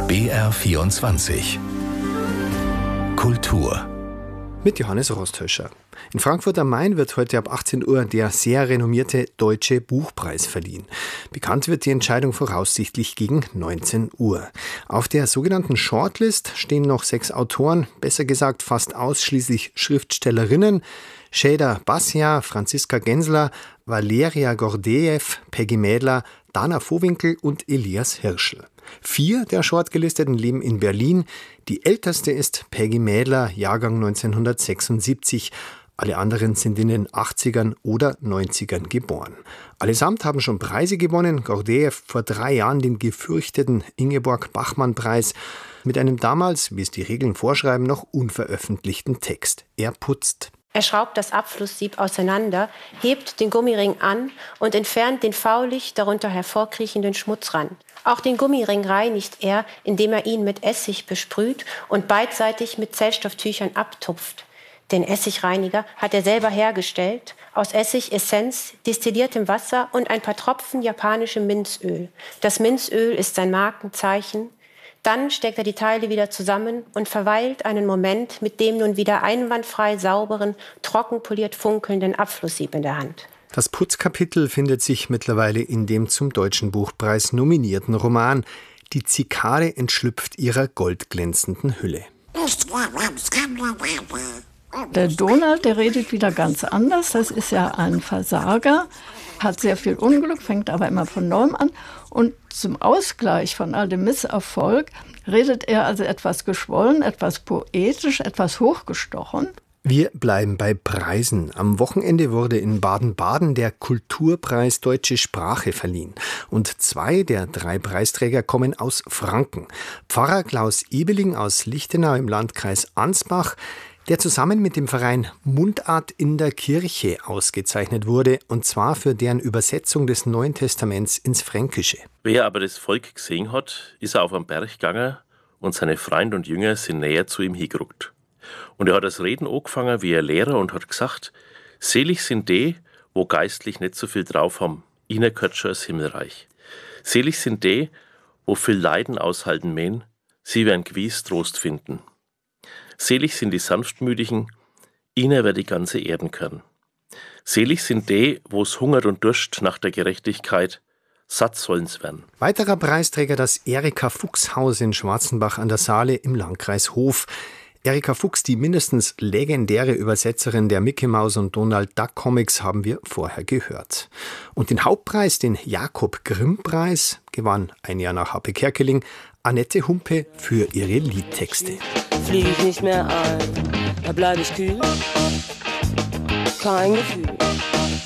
BR24 Kultur mit Johannes Rosthöscher. In Frankfurt am Main wird heute ab 18 Uhr der sehr renommierte Deutsche Buchpreis verliehen. Bekannt wird die Entscheidung voraussichtlich gegen 19 Uhr. Auf der sogenannten Shortlist stehen noch 6 Autoren, besser gesagt fast ausschließlich Schriftstellerinnen: Şeyda Basya, Franziska Gensler, Valeria Gordejew, Peggy Mädler, Dana Vohwinkel und Elias Hirschl. 4 der Shortgelisteten leben in Berlin. Die älteste ist Peggy Mädler, Jahrgang 1976. Alle anderen sind in den 80ern oder 90ern geboren. Allesamt haben schon Preise gewonnen. Gordejew vor 3 Jahren den gefürchteten Ingeborg-Bachmann-Preis mit einem damals, wie es die Regeln vorschreiben, noch unveröffentlichten Text. Er putzt. Er schraubt das Abflusssieb auseinander, hebt den Gummiring an und entfernt den faulig darunter hervorkriechenden Schmutzrand. Auch den Gummiring reinigt er, indem er ihn mit Essig besprüht und beidseitig mit Zellstofftüchern abtupft. Den Essigreiniger hat er selber hergestellt, aus Essigessenz, destilliertem Wasser und ein paar Tropfen japanischem Minzöl. Das Minzöl ist sein Markenzeichen. Dann steckt er die Teile wieder zusammen und verweilt einen Moment mit dem nun wieder einwandfrei sauberen, trockenpoliert funkelnden Abflusssieb in der Hand. Das Putzkapitel findet sich mittlerweile in dem zum Deutschen Buchpreis nominierten Roman »Die Zikade entschlüpft ihrer goldglänzenden Hülle«. Der Donald, der redet wieder ganz anders. Das ist ja ein Versager, hat sehr viel Unglück, fängt aber immer von neuem an. Und zum Ausgleich von all dem Misserfolg redet er also etwas geschwollen, etwas poetisch, etwas hochgestochen. Wir bleiben bei Preisen. Am Wochenende wurde in Baden-Baden der Kulturpreis Deutsche Sprache verliehen. Und 2 der 3 Preisträger kommen aus Franken. Pfarrer Klaus Ebeling aus Lichtenau im Landkreis Ansbach, der zusammen mit dem Verein Mundart in der Kirche ausgezeichnet wurde, und zwar für deren Übersetzung des Neuen Testaments ins Fränkische. Wer aber das Volk gesehen hat, ist er auf am Berg gegangen und seine Freunde und Jünger sind näher zu ihm hingerückt. Und er hat das Reden angefangen wie ein Lehrer und hat gesagt: Selig sind die, wo geistlich nicht so viel drauf haben, ihnen gehört schon das Himmelreich. Selig sind die, wo viel Leiden aushalten mähen, sie werden gewiss Trost finden. Selig sind die Sanftmütigen, ihnen wird die ganze Erden gehören. Selig sind die, wo es hungert und Durst nach der Gerechtigkeit, satt sollen's werden. Weiterer Preisträger das Erika Fuchs Haus in Schwarzenbach an der Saale im Landkreis Hof. Erika Fuchs, die mindestens legendäre Übersetzerin der Mickey Mouse und Donald Duck Comics, haben wir vorher gehört. Und den Hauptpreis, den Jakob-Grimm-Preis, gewann ein Jahr nach Happe Kerkeling Annette Humpe für ihre Liedtexte. Fliege ich nicht mehr ein, da bleib ich kühl, kein Gefühl.